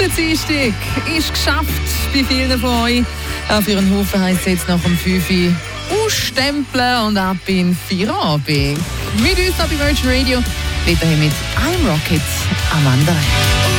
Der Dienstag ist geschafft bei vielen von euch. Für einen Haufen heisst es jetzt nach dem 5 Uhr ausstempeln und ab in Feierabend. Mit uns bei Virgin Radio, weiterhin mit I'm Rocket, Amanda.